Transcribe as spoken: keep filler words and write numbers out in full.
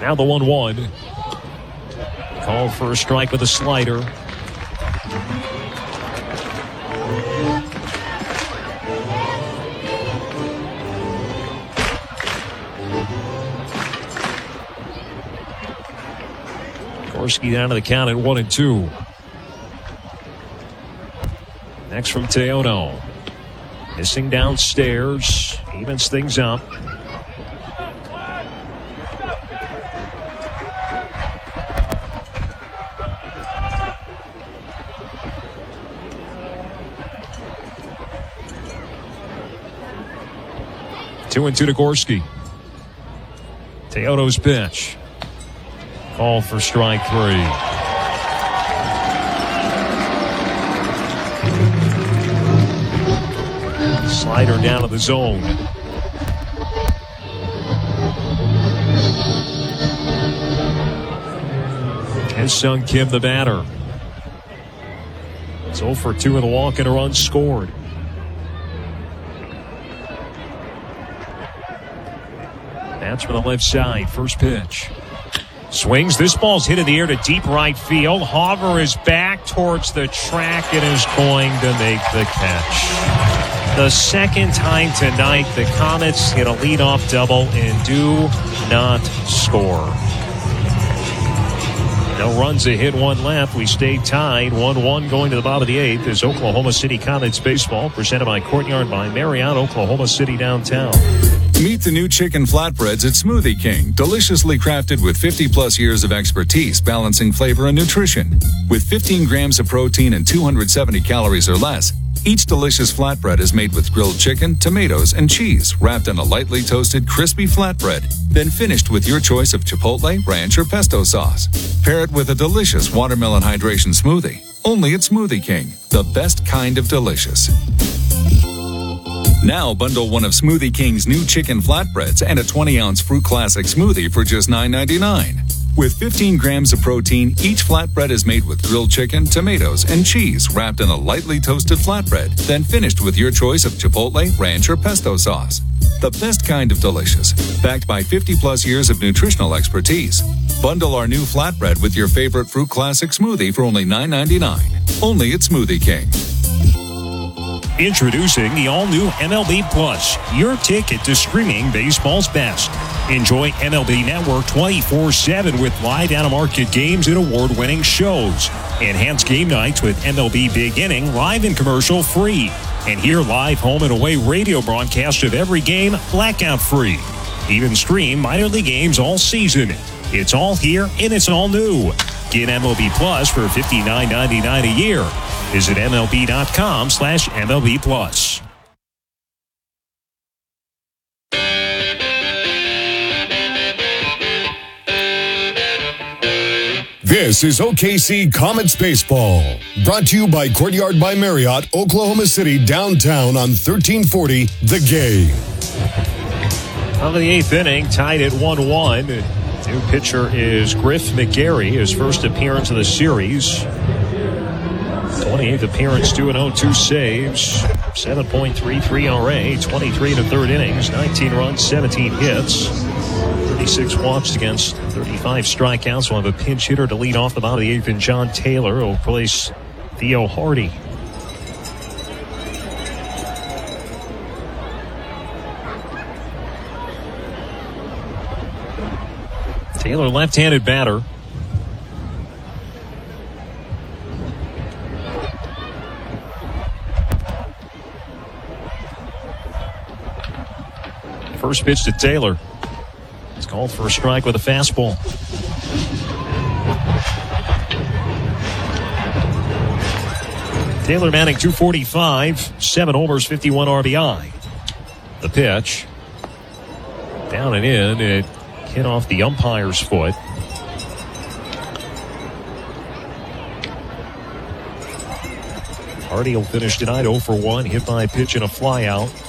Now the one one. Called for a strike with a slider. Gorski down to the count at one and two. Next from Teodo. Missing downstairs. Evens things up. Two and two to Gorski. Teodo's pitch. Call for strike three. Slider down to the zone. And Sung Kim the batter. It's oh for two in the walk and a run scored. That's from the left side. First pitch. Swings. This ball's hit in the air to deep right field. Hauger is back towards the track and is going to make the catch. The second time tonight, the Comets hit a leadoff double and do not score. No runs, a hit, one left. We stay tied. one one going to the bottom of the eighth as Oklahoma City Comets baseball presented by Courtyard by Marriott, Oklahoma City downtown. Meet the new chicken flatbreads at Smoothie King, deliciously crafted with fifty plus years of expertise balancing flavor and nutrition. With fifteen grams of protein and two hundred seventy calories or less, each delicious flatbread is made with grilled chicken, tomatoes, and cheese wrapped in a lightly toasted, crispy flatbread, then finished with your choice of chipotle, ranch, or pesto sauce. Pair it with a delicious watermelon hydration smoothie. Only at Smoothie King, the best kind of delicious. Now bundle one of Smoothie King's new chicken flatbreads and a twenty ounce Fruit Classic smoothie for just nine ninety-nine. With fifteen grams of protein, each flatbread is made with grilled chicken, tomatoes, and cheese wrapped in a lightly toasted flatbread, then finished with your choice of chipotle, ranch, or pesto sauce. The best kind of delicious, backed by fifty plus years of nutritional expertise. Bundle our new flatbread with your favorite Fruit Classic smoothie for only nine ninety-nine. Only at Smoothie King. Introducing the all-new M L B Plus, your ticket to streaming baseball's best. Enjoy M L B Network twenty-four seven with live out-of-market games and award-winning shows. Enhance game nights with M L B Big Inning live and commercial-free. And hear live home and away radio broadcast of every game blackout-free. Even stream minor league games all season. It's all here and it's all new. Get M L B Plus for fifty-nine ninety-nine a year. Visit MLB.com slash MLB Plus. This is O K C Comets Baseball, brought to you by Courtyard by Marriott, Oklahoma City, downtown on thirteen forty The Game. On the eighth inning, tied at one one. New pitcher is Griff McGarry, his first appearance of the series. twenty-eighth appearance, two and oh, two saves, seven point three three R A, twenty-three in the third innings, nineteen runs, seventeen hits, thirty-six walks against thirty-five strikeouts. We'll have a pinch hitter to lead off the bottom of the eighth, and John Taylor will replace Theo Hardy. Taylor, left-handed batter. First pitch to Taylor. It's called for a strike with a fastball. Taylor batting two forty-five, seven homers, fifty-one R B I. The pitch. Down and in. It hit off the umpire's foot. Hardy will finish tonight oh for one, hit by a pitch and a flyout.